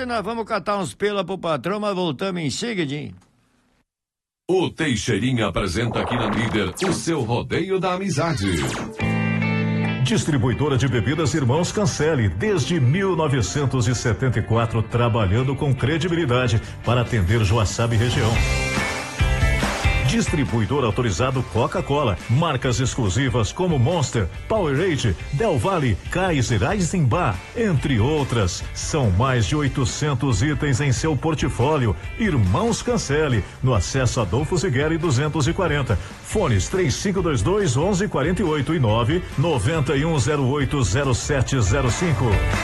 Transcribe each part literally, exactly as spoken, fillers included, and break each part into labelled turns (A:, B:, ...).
A: onze, nós vamos catar uns pela pro patrão, mas voltamos em seguidinho.
B: O Teixeirinha apresenta aqui na Líder o seu Rodeio da Amizade.
C: Distribuidora de bebidas Irmãos Cancelli, desde mil novecentos e setenta e quatro, trabalhando com credibilidade para atender Joaçaba e região. Distribuidor autorizado Coca-Cola, marcas exclusivas como Monster, Powerade, Del Valle, Kaiser, Eisenbach, entre outras. São mais de oitocentos itens em seu portfólio. Irmãos Cancelli, no acesso Adolfo Zigueri duzentos e quarenta. Fones três cinco dois dois, onze quarenta e oito e nove nove um zero oito zero sete zero cinco.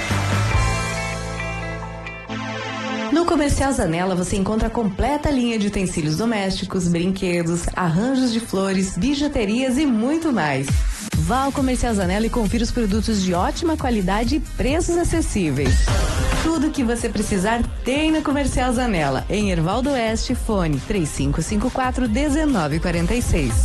D: No Comercial Zanella você encontra a completa linha de utensílios domésticos, brinquedos, arranjos de flores, bijuterias e muito mais. Vá ao Comercial Zanella e confira os produtos de ótima qualidade e preços acessíveis. Tudo o que você precisar tem na Comercial Zanella, em Hervaldo Oeste, fone três cinco cinco quatro, um nove quatro seis.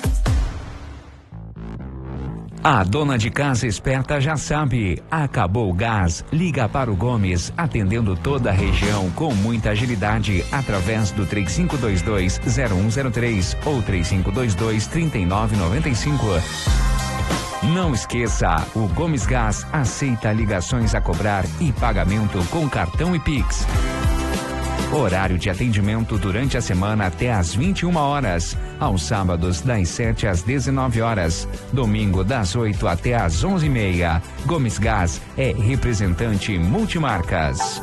E: A dona de casa esperta já sabe, acabou o gás, liga para o Gomes, atendendo toda a região com muita agilidade, através do três cinco dois dois, zero um zero três ou três cinco dois dois, três nove nove cinco. Não esqueça, o Gomes Gás aceita ligações a cobrar e pagamento com cartão e Pix. Horário de atendimento durante a semana até às vinte e uma horas. Aos sábados, das sete às dezenove horas. Domingo, das oito até às onze e meia. Gomes Gás é representante multimarcas.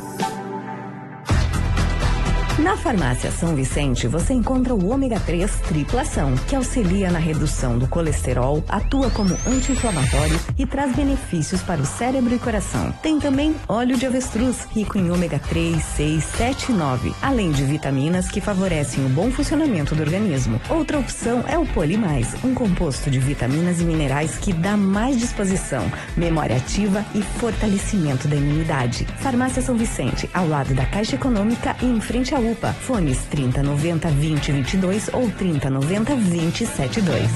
D: Na Farmácia São Vicente, você encontra o ômega três triplação, que auxilia na redução do colesterol, atua como anti-inflamatório e traz benefícios para o cérebro e coração. Tem também óleo de avestruz, rico em ômega três, seis, sete e nove, além de vitaminas que favorecem o bom funcionamento do organismo. Outra opção é o Polimais, um composto de vitaminas e minerais que dá mais disposição, memória ativa e fortalecimento da imunidade. Farmácia São Vicente, ao lado da Caixa Econômica e em frente à U P A. Fones trinta noventa, vinte, vinte e dois ou trinta noventa, vinte, setenta e dois.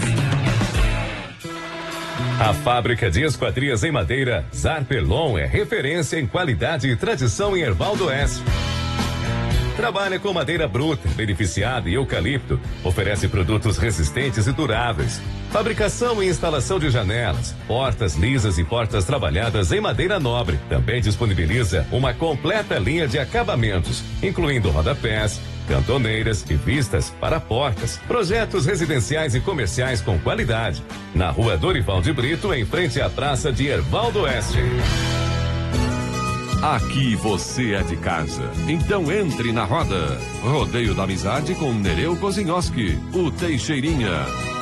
B: A fábrica de esquadrias em madeira Zarpelon é referência em qualidade e tradição em Hervaldo Oeste. Trabalha com madeira bruta, beneficiada e eucalipto. Oferece produtos resistentes e duráveis. Fabricação e instalação de janelas, portas lisas e portas trabalhadas em madeira nobre. Também disponibiliza uma completa linha de acabamentos, incluindo rodapés, cantoneiras e vistas para portas. Projetos residenciais e comerciais com qualidade. Na rua Dorival de Brito, em frente à praça de Hervaldo Oeste.
F: Aqui você é de casa, então entre na roda. Rodeio da Amizade com Nereu Kozinhoski, o Teixeirinha.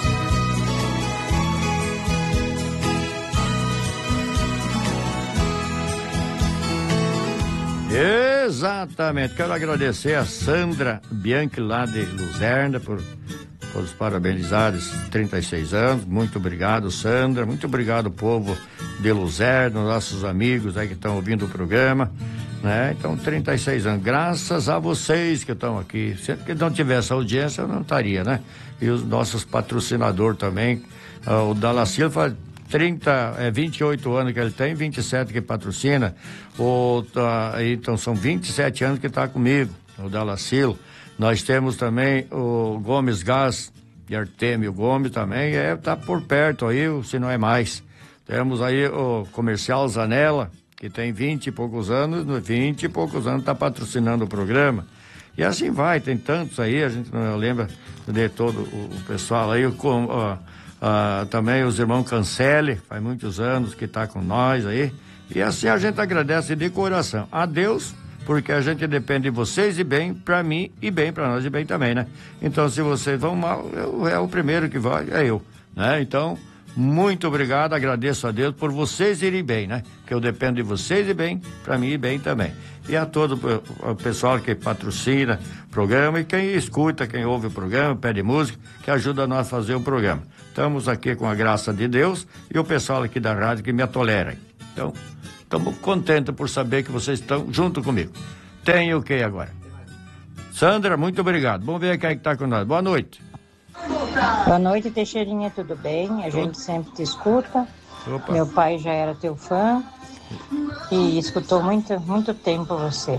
A: Exatamente, quero agradecer a Sandra Bianchi lá de Luzerna por, por os parabenizar esses trinta e seis anos. Muito obrigado, Sandra, muito obrigado, povo de Luzerna, nossos amigos aí que estão ouvindo o programa, né? Então, trinta e seis anos, graças a vocês que estão aqui. Se não tivesse audiência, eu não estaria, né? E os nossos patrocinadores também, uh, o Dalacil faz trinta, é, vinte e oito anos que ele tem, vinte e sete que patrocina, o, tá, então são vinte e sete anos que está comigo, o Dalacil. Nós temos também o Gomes Gás, de Artemio Gomes também, é, tá por perto aí, se não é mais. Temos aí o Comercial Zanella, que tem vinte e poucos anos, vinte e poucos anos está patrocinando o programa. E assim vai, tem tantos aí, a gente não lembra de todo o, o pessoal aí, com, uh, uh, também os irmãos Cancelli, faz muitos anos que está com nós aí. E assim a gente agradece de coração a Deus, porque a gente depende de vocês e bem para mim e bem para nós e bem também, né? Então, se vocês vão mal, eu, é o primeiro que vai, é eu, né? Então, muito obrigado, agradeço a Deus por vocês irem bem, né? Que eu dependo de vocês e bem, para mim e bem também. E a todo o pessoal que patrocina o programa e quem escuta, quem ouve o programa, pede música, que ajuda nós a fazer o programa. Estamos aqui com a graça de Deus e o pessoal aqui da rádio que me atolera. Então, estamos contentes por saber que vocês estão junto comigo. Tem o que agora? Sandra, muito obrigado. Vamos ver quem é que está com nós. Boa noite.
G: Boa noite, Teixeirinha, tudo bem? A gente sempre te escuta.
A: Opa.
G: Meu pai já era teu fã e escutou muito, muito tempo você.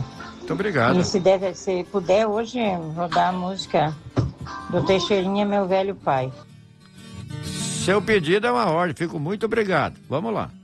A: Muito obrigado.
G: E se, deve, se puder hoje rodar a música do Teixeirinha, Meu Velho Pai.
A: Seu pedido é uma ordem, fico muito obrigado. Vamos lá.